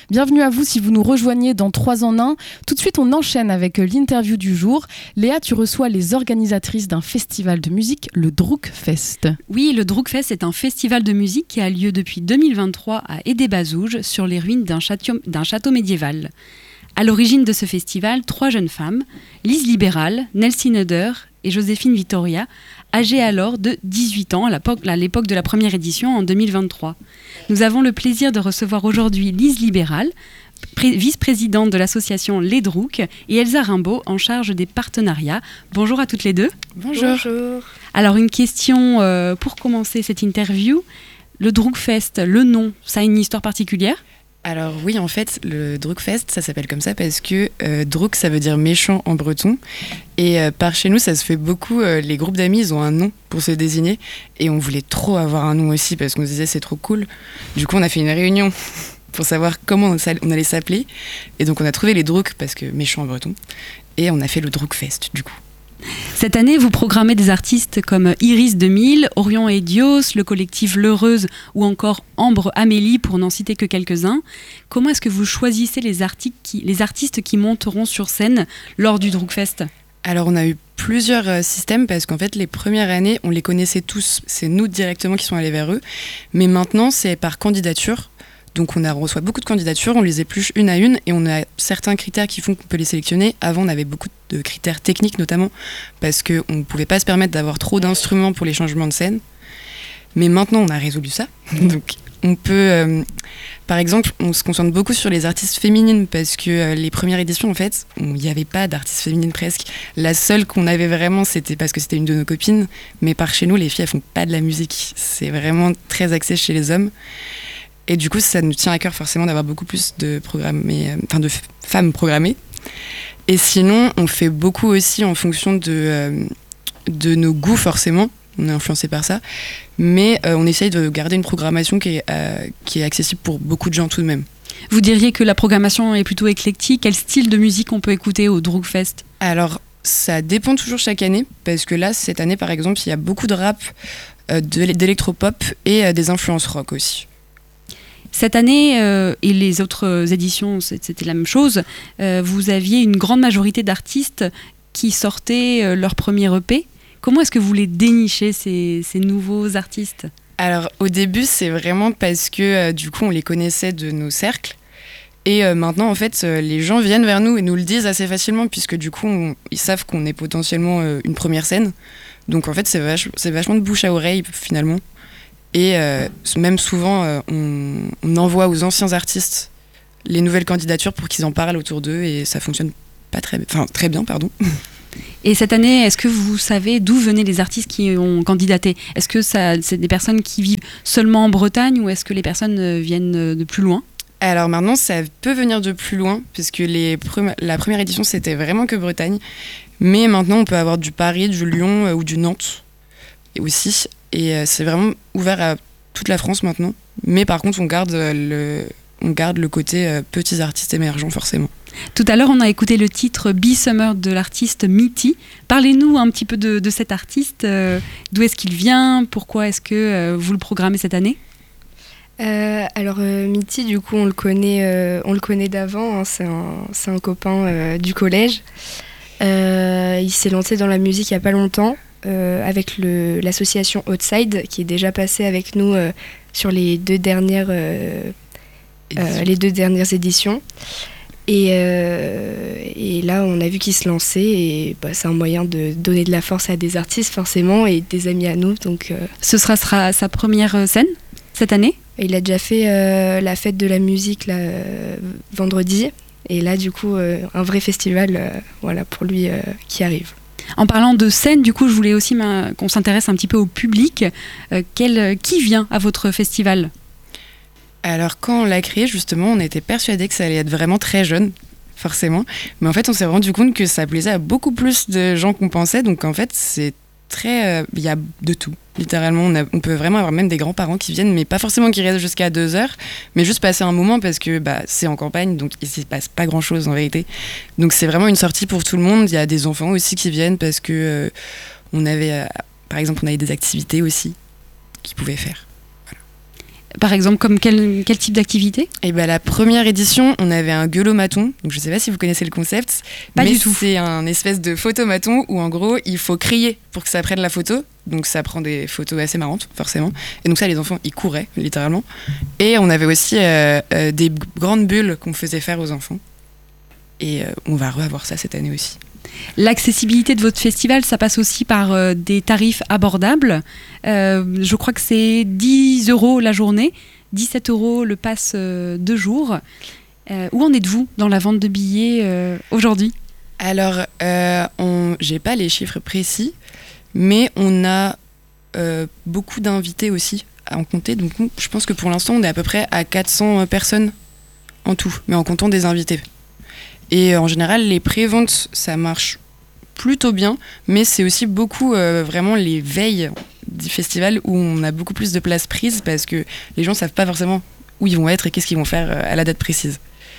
Bienvenue à vous si vous nous rejoignez dans 3 en 1. Tout de suite, on enchaîne avec l'interview du jour. Léa, tu reçois les organisatrices d'un festival de musique, le Droukfest. Oui, le Droukfest est un festival de musique qui a lieu depuis 2023 à Aidé-Bazouges, sur les ruines d'un château médiéval. À l'origine de ce festival, 3 jeunes femmes, Lise Libéral, Nelsie Neuder et Joséphine Vittoria, âgées alors de 18 ans à l'époque de la première édition en 2023. Nous avons le plaisir de recevoir aujourd'hui Lise Libéral, vice-présidente de l'association Les Drouks, et Elsa Rimbaud, en charge des partenariats. Bonjour à toutes les deux. Bonjour. Alors une question pour commencer cette interview. Le Droukfest, le nom, ça a une histoire particulière ? Alors oui, en fait, le Droukfest, ça s'appelle comme ça parce que Drouk, ça veut dire méchant en breton. Et par chez nous, ça se fait beaucoup. Les groupes d'amis, ils ont un nom pour se désigner. Et on voulait trop avoir un nom aussi parce qu'on se disait c'est trop cool. Du coup, on a fait une réunion pour savoir comment on allait s'appeler. Et donc, on a trouvé les Drouks parce que méchant en breton. Et on a fait le Droukfest, du coup. Cette année, vous programmez des artistes comme Iris 2000, Orion et Dios, le collectif L'Heureuse ou encore Ambre Amélie, pour n'en citer que quelques-uns. Comment est-ce que vous choisissez les artistes qui monteront sur scène lors du Droukfest ? Alors, on a eu plusieurs systèmes parce qu'en fait, les premières années, on les connaissait tous. C'est nous directement qui sont allés vers eux. Mais maintenant, c'est par candidature. Donc on reçoit beaucoup de candidatures, on les épluche une à une et on a certains critères qui font qu'on peut les sélectionner. Avant, on avait beaucoup de critères techniques notamment parce qu'on ne pouvait pas se permettre d'avoir trop d'instruments pour les changements de scène. Mais maintenant, on a résolu ça. Donc on peut, par exemple, on se concentre beaucoup sur les artistes féminines parce que les premières éditions, en fait, il n'y avait pas d'artistes féminines presque. La seule qu'on avait vraiment, c'était parce que c'était une de nos copines. Mais par chez nous, les filles, elles font pas de la musique. C'est vraiment très axé chez les hommes. Et du coup, ça nous tient à cœur forcément d'avoir beaucoup plus de femmes programmées. Et sinon, on fait beaucoup aussi en fonction de nos goûts forcément. On est influencé par ça. Mais on essaye de garder une programmation qui est accessible pour beaucoup de gens tout de même. Vous diriez que la programmation est plutôt éclectique. Quel style de musique on peut écouter au Droukfest ? Alors, ça dépend toujours chaque année. Parce que là, cette année, par exemple, il y a beaucoup de rap, d'électropop et des influences rock aussi. Cette année et les autres éditions, c'était la même chose. Vous aviez une grande majorité d'artistes qui sortaient leur premier EP. Comment est-ce que vous les dénichez, ces nouveaux artistes ? Alors, au début, c'est vraiment parce que du coup, on les connaissait de nos cercles. Et maintenant, en fait, les gens viennent vers nous et nous le disent assez facilement, puisque du coup, ils savent qu'on est potentiellement une première scène. Donc, en fait, c'est vachement de bouche à oreille, finalement. Et même souvent, on envoie aux anciens artistes les nouvelles candidatures pour qu'ils en parlent autour d'eux et ça fonctionne très bien. Et cette année, est-ce que vous savez d'où venaient les artistes qui ont candidaté ? Est-ce que c'est des personnes qui vivent seulement en Bretagne ou est-ce que les personnes viennent de plus loin ? Alors maintenant, ça peut venir de plus loin puisque la première édition, c'était vraiment que Bretagne. Mais maintenant, on peut avoir du Paris, du Lyon ou du Nantes aussi. Et c'est vraiment ouvert à toute la France maintenant. Mais par contre, on garde le côté petits artistes émergents, forcément. Tout à l'heure, on a écouté le titre Be Summer de l'artiste Mitty. Parlez-nous un petit peu de cet artiste. D'où est-ce qu'il vient ? Pourquoi est-ce que vous le programmez cette année ? Alors Mitty, du coup, on le connaît d'avant. Hein, c'est un copain du collège. Il s'est lancé dans la musique il n'y a pas longtemps. Avec l'association Outside qui est déjà passée avec nous sur les deux dernières éditions et là on a vu qu'il se lançait et c'est un moyen de donner de la force à des artistes forcément et des amis à nous donc Ce sera sa première scène cette année ? Il a déjà fait la fête de la musique là, vendredi et là du coup un vrai festival pour lui qui arrive. En parlant de scène, du coup, je voulais aussi qu'on s'intéresse un petit peu au public. Qui vient à votre festival ? Alors, quand on l'a créé, justement, on était persuadés que ça allait être vraiment très jeune, forcément. Mais en fait, on s'est rendu compte que ça plaisait à beaucoup plus de gens qu'on pensait. Donc, en fait, c'est très... Il y a de tout, littéralement. On peut vraiment avoir même des grands-parents qui viennent, mais pas forcément qui restent jusqu'à 2 heures, mais juste passer un moment parce que c'est en campagne, donc il ne se passe pas grand-chose en vérité. Donc, c'est vraiment une sortie pour tout le monde. Il y a des enfants aussi qui viennent parce que on avait... par exemple, on avait des activités aussi qu'ils pouvaient faire. Par exemple, comme quel type d'activité? Et la première édition, on avait un gueulomaton. Donc je sais pas si vous connaissez le concept. Pas mais du tout. C'est un espèce de photomaton où en gros, il faut crier pour que ça prenne la photo. Donc ça prend des photos assez marrantes, forcément. Et donc ça, les enfants, ils couraient, littéralement. Et on avait aussi des grandes bulles qu'on faisait faire aux enfants. Et on va revoir ça cette année aussi. L'accessibilité de votre festival, ça passe aussi par des tarifs abordables. Je crois que c'est 10 € la journée, 17 € le pass 2 jours. Où en êtes-vous dans la vente de billets aujourd'hui? Alors, j'ai pas les chiffres précis, mais on a beaucoup d'invités aussi à en compter. Donc, je pense que pour l'instant, on est à peu près à 400 personnes en tout, mais en comptant des invités. Et en général, les préventes, ça marche plutôt bien, mais c'est aussi beaucoup vraiment les veilles du festival où on a beaucoup plus de places prises parce que les gens ne savent pas forcément où ils vont être et qu'est-ce qu'ils vont faire à la date précise.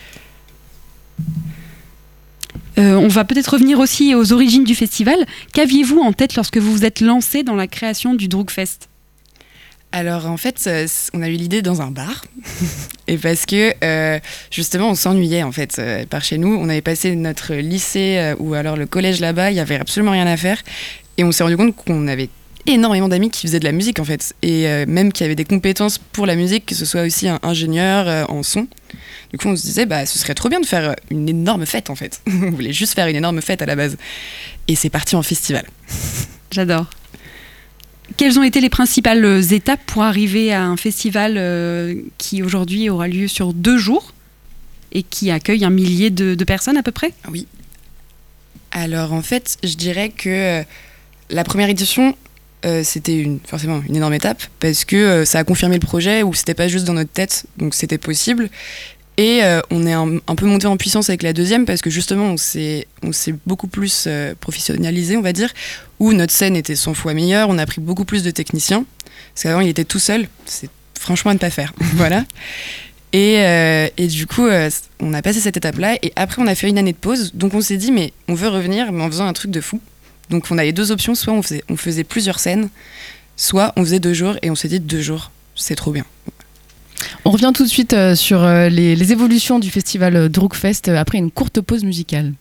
On va peut-être revenir aussi aux origines du festival. Qu'aviez-vous en tête lorsque vous vous êtes lancé dans la création du Drougfest? Alors en fait, on a eu l'idée dans un bar et parce que justement on s'ennuyait en fait par chez nous. On avait passé notre lycée ou alors le collège là-bas, il y avait absolument rien à faire et on s'est rendu compte qu'on avait énormément d'amis qui faisaient de la musique en fait et même qui avaient des compétences pour la musique, que ce soit aussi un ingénieur en son. Du coup on se disait ce serait trop bien de faire une énorme fête en fait. On voulait juste faire une énorme fête à la base et c'est parti en festival. J'adore. Quelles ont été les principales étapes pour arriver à un festival qui aujourd'hui aura lieu sur 2 jours et qui accueille 1 millier de personnes à peu près? Oui. Alors en fait, je dirais que la première édition, c'était forcément une énorme étape parce que ça a confirmé le projet où c'était pas juste dans notre tête, donc c'était possible. Et on est un peu monté en puissance avec la deuxième parce que justement on s'est beaucoup plus professionnalisé, on va dire, où notre scène était 100 fois meilleure, on a pris beaucoup plus de techniciens, parce qu'avant il était tout seul, c'est franchement à ne pas faire, voilà. Et du coup on a passé cette étape-là et après on a fait une année de pause, donc on s'est dit mais on veut revenir mais en faisant un truc de fou. Donc on avait 2 options, soit on faisait plusieurs scènes, soit on faisait 2 jours et on s'est dit 2 jours, c'est trop bien. On revient tout de suite sur les évolutions du festival Drougfest après une courte pause musicale.